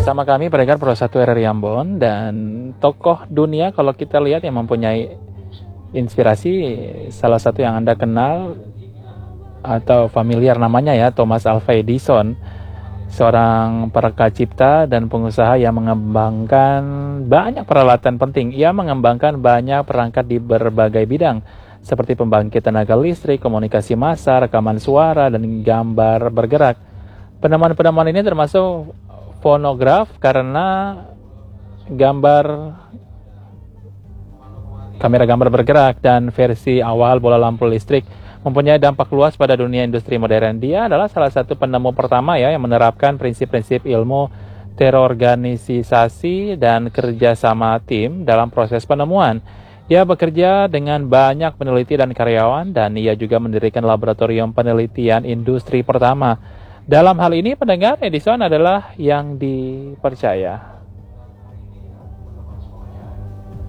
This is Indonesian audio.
Bersama kami pendengar Pro 1 RRI Ambon, dan tokoh dunia kalau kita lihat yang mempunyai inspirasi, salah satu yang Anda kenal atau familiar namanya ya, Thomas Alva Edison, seorang perekat cipta dan pengusaha yang mengembangkan banyak peralatan penting. Ia mengembangkan banyak perangkat di berbagai bidang seperti pembangkit tenaga listrik, komunikasi massa, rekaman suara, dan gambar bergerak. Penemuan-penemuan ini termasuk fonograf karena kamera gambar bergerak, dan versi awal bola lampu listrik mempunyai dampak luas pada dunia industri modern. Dia adalah salah satu penemu pertama ya yang menerapkan prinsip-prinsip ilmu terorganisasi dan kerjasama tim dalam proses penemuan. Ia bekerja dengan banyak peneliti dan karyawan, dan ia juga mendirikan laboratorium penelitian industri pertama. Dalam hal ini pendengar, Edison adalah yang dipercaya.